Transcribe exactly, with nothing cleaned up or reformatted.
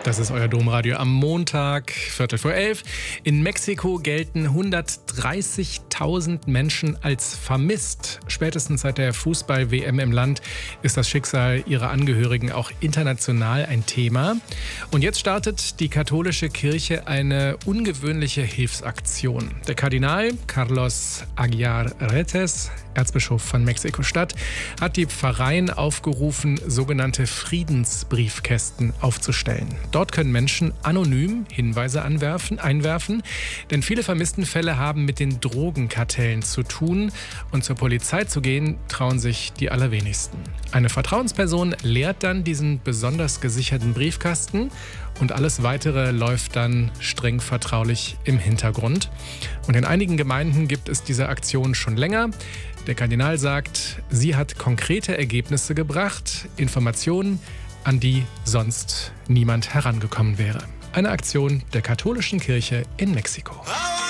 Das ist euer Domradio am Montag, Viertel vor elf. In Mexiko gelten hundertdreißigtausend Menschen als vermisst. Spätestens seit der Fußball-W M im Land ist das Schicksal ihrer Angehörigen auch international ein Thema. Und jetzt startet die katholische Kirche eine ungewöhnliche Hilfsaktion. Der Kardinal Carlos Aguiar Retes, Erzbischof von Mexiko-Stadt, hat die Pfarreien aufgerufen, sogenannte Friedensbriefkästen aufzustellen. Dort können Menschen anonym Hinweise anwerfen, einwerfen, denn viele Vermisstenfälle haben mit den Drogenkartellen zu tun und zur Polizei zu gehen, trauen sich die allerwenigsten. Eine Vertrauensperson leert dann diesen besonders gesicherten Briefkasten und alles Weitere läuft dann streng vertraulich im Hintergrund. Und in einigen Gemeinden gibt es diese Aktion schon länger. Der Kardinal sagt, sie hat konkrete Ergebnisse gebracht, Informationen, an die sonst niemand herangekommen wäre. Eine Aktion der katholischen Kirche in Mexiko.